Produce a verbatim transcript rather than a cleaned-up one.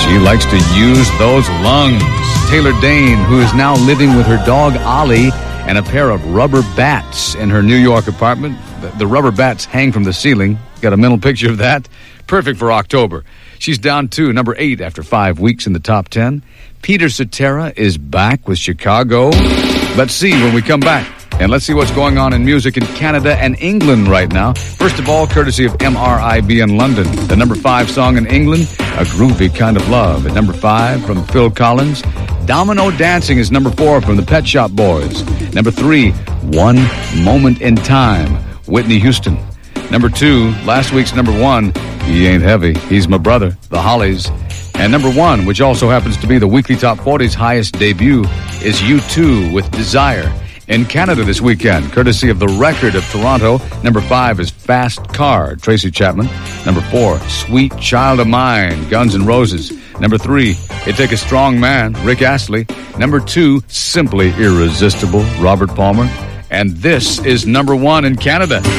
She likes to use those lungs. Taylor Dane, who is now living with her dog Ollie and a pair of rubber bats in her New York apartment. The, the rubber bats hang from the ceiling. Got a mental picture of that? Perfect for October. She's down to number eight after five weeks in the top ten. Peter Cetera is back with Chicago. Let's see when we come back. And let's see what's going on in music in Canada and England right now. First of all, courtesy of M R I B in London. The number five song in England, A Groovy Kind of Love. At number five from Phil Collins, Domino Dancing is number four from the Pet Shop Boys. Number three, One Moment in Time, Whitney Houston. Number two, last week's number one, He Ain't Heavy, He's My Brother, The Hollies. And number one, which also happens to be the weekly Top forty's highest debut, is U two with Desire. In Canada this weekend, courtesy of The Record of Toronto, number five is Fast Car, Tracy Chapman. Number four, Sweet Child of Mine, Guns N' Roses. Number three, It Take a Strong Man, Rick Astley. Number two, Simply Irresistible, Robert Palmer. And this is number one in Canada.